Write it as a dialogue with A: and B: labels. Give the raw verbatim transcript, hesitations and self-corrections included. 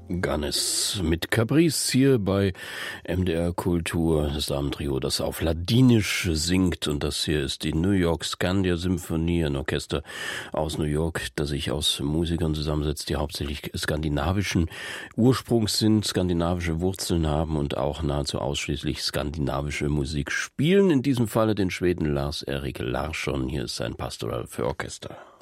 A: Gannes mit Caprice hier bei M D R Kultur, das Damentrio, das auf Ladinisch singt, und das hier ist die New York Scandia Symphonie, ein Orchester aus New York, das sich aus Musikern zusammensetzt, die hauptsächlich skandinavischen Ursprungs sind, skandinavische Wurzeln haben und auch nahezu ausschließlich skandinavische Musik spielen. In diesem Falle den Schweden Lars-Erik Larsson. Hier ist sein Pastoral für Orchester.